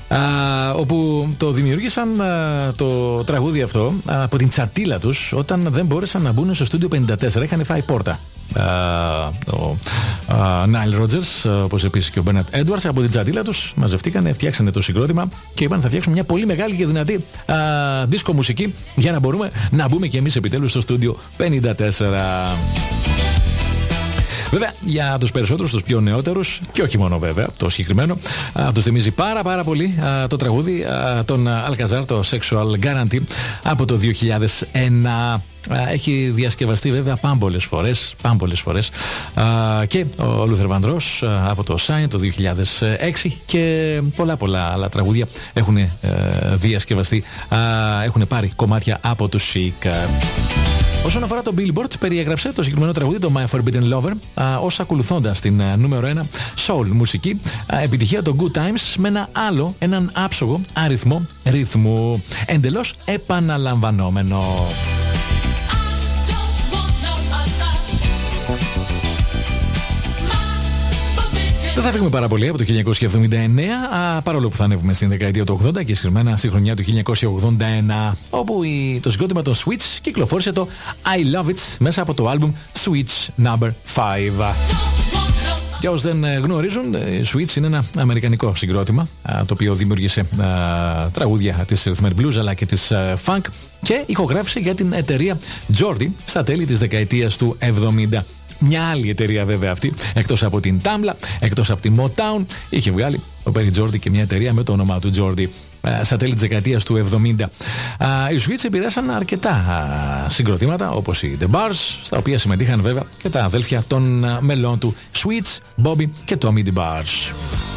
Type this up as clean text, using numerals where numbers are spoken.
όπου το δημιούργησαν το τραγούδι αυτό από την τσατίλα τους όταν δεν μπόρεσαν να μπουν στο στούντιο 54. Είχαν φάει πόρτα. Ο Νάιλ Ρότζερς, όπως επίσης και ο Μπέρναρτ Έντουαρντς, από την τσατίλα τους μαζευτήκανε, φτιάξανε το συγκρότημα και είπαν θα φτιάξουμε μια πολύ μεγάλη και δυνατή δίσκο μουσική για να μπορούμε να μπούμε και εμείς επιτέλους στο στούντιο 54. Βέβαια, για τους περισσότερους, τους πιο νεότερους, και όχι μόνο βέβαια, το συγκεκριμένο, τους θυμίζει πάρα πολύ το τραγούδι των Alcazar, το Sexual Guarantee, από το 2001. Έχει διασκευαστεί βέβαια πάμπολες φορές και ο Λούθερ Βανδρός από το Sign το 2006 και πολλά άλλα τραγούδια έχουν διασκευαστεί, έχουν πάρει κομμάτια από το Chic. Όσον αφορά το Billboard, περιέγραψε το συγκεκριμένο τραγούδι, το My Forbidden Lover, ως ακολουθώντας την νούμερο 1 soul μουσική επιτυχία, το Good Times, με έναν άψογο αριθμό ρυθμού, εντελώς επαναλαμβανόμενο. Δεν θα φύγουμε πάρα πολύ από το 1979, παρόλο που θα ανέβουμε στην δεκαετία του 80 και συγκεκριμένα στη χρονιά του 1981, όπου το συγκρότημα των Switch κυκλοφόρησε το I Love It μέσα από το άλμπουμ Switch No. 5. Για όσοι δεν γνωρίζουν, Switch είναι ένα αμερικανικό συγκρότημα το οποίο δημιούργησε τραγούδια της rhythm and blues αλλά και της funk και ηχογράφησε για την εταιρεία Jordi στα τέλη της δεκαετίας του 70. Μια άλλη εταιρεία βέβαια αυτή, εκτός από την Tamla, εκτός από τη Motown, είχε βγάλει ο Perry Jordi και μια εταιρεία με το όνομα του Jordi στα τέλη της δεκαετίας του 70. Οι Switch επηρέασαν αρκετά συγκροτήματα όπως οι The Bars, στα οποία συμμετείχαν βέβαια και τα αδέλφια των μελών του, Switch, Bobby και Tommy The Bars.